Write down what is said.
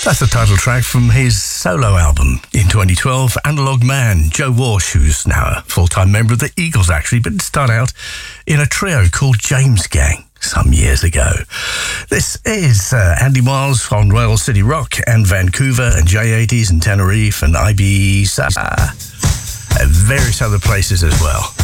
That's the title track from his solo album in 2012, Analog Man. Joe Walsh, who's now a full-time member of the Eagles, actually, but started out in a trio called James Gang some years ago. This is Andy Miles on Royal City Rock and Vancouver and J80s and Tenerife and IBEs and various other places as well.